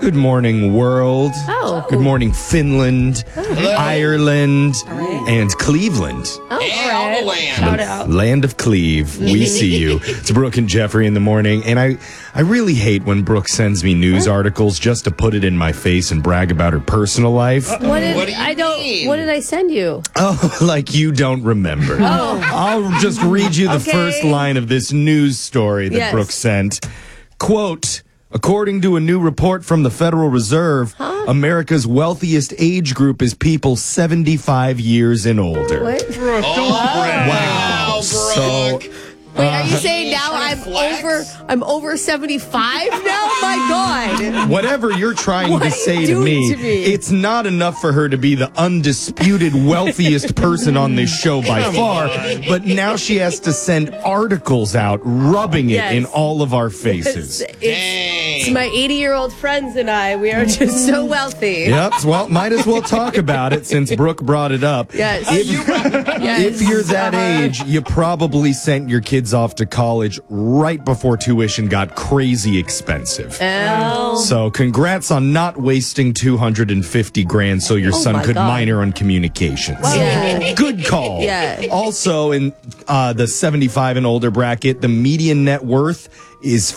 Good morning, world. Oh. Good morning, Finland, Ireland, and Cleveland. Oh, Hey, all the land. Shout out. Land of Cleve. We see you. It's Brooke and Jeffrey in the morning. And I really hate when Brooke sends me news articles just to put it in my face and brag about her personal life. What What do you mean? What did I send you? Oh, like you don't remember. I'll just read you the Okay. first line of this news story that Yes. Brooke sent. Quote, according to a new report from the Federal Reserve, America's wealthiest age group is people 75 years and older. What? Wow. So, Wait, are you saying now trying to I'm over 75 now? My God. whatever you're trying What to are say you to doing me, to me? it's not enough for her to be the undisputed wealthiest person on this show by far, but now she has to send articles out rubbing it Yes. in all of our faces. It's my 80-year-old friends and I. We are just so wealthy. Yep. Well, might as well talk about it since Brooke brought it up. Yes. If you're that age, you probably sent your kids off to college right before tuition got crazy expensive. So congrats on not wasting 250 grand so your son my could God. minor on communications. Yeah. Good call. Yeah. Also, in the 75 and older bracket, the median net worth is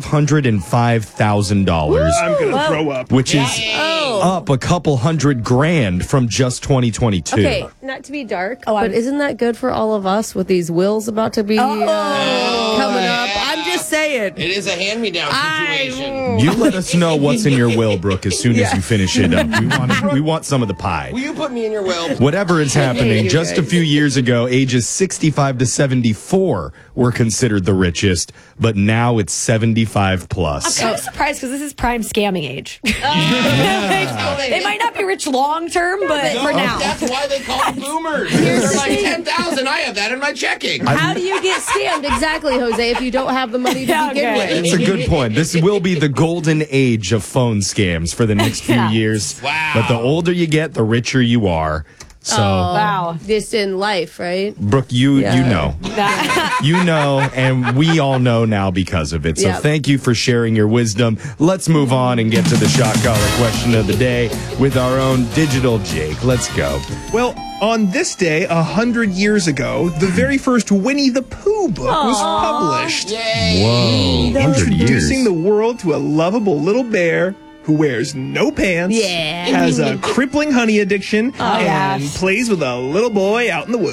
$505,000, I'm gonna throw up. which is up a couple $100,000 from just 2022. Okay, not to be dark, but isn't that good for all of us with these wills about to be coming up? I'm just saying. It is a hand-me-down situation. You let us know what's in your will, Brooke, as soon as you finish it up. We want some of the pie. Will you put me in your will? Whatever is happening, you just a guys. few years ago, ages 65 to 74 were considered the richest, but now it's 75 plus. I'm surprised because this is prime scamming age. They might not be rich long term, but for now. That's why they call them boomers. They're like 10,000. I have that in my checking. How do you get scammed exactly, Jose, if you don't have the money to Yeah, begin okay. with? It's a good point. This will be the golden age of phone scams for the next few Yeah. years. Wow. But the older you get, the richer you are. So, Wow. Just in life, right? Brooke, you Yeah. know. You know, and we all know now because of it. So Yep. thank you for sharing your wisdom. Let's move on and get to the shot collar question of the day with our own digital Jake. Let's go. Well, on this day, 100 years ago, the very first Winnie the Pooh book was published. Yay. Whoa, 100 years. Introducing the world to a lovable little bear who wears no pants, Yeah. has a crippling honey addiction, yeah. and plays with a little boy out in the woods.